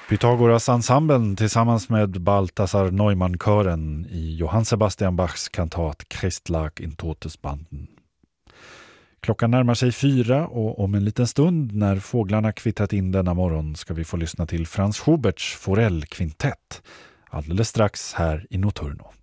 Pythagoras-ensemblen tillsammans med Balthasar Neumann-kören i Johann Sebastian Bachs kantat Christlag in Todesbanden. Klockan närmar sig 4 och om en liten stund när fåglarna kvittrat in denna morgon ska vi få lyssna till Franz Schuberts Forell-kvintett alldeles strax här i Notturno.